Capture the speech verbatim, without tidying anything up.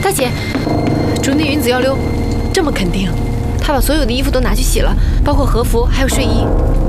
大姐，竹内云子要溜，这么肯定？她把所有的衣服都拿去洗了，包括和服还有睡衣。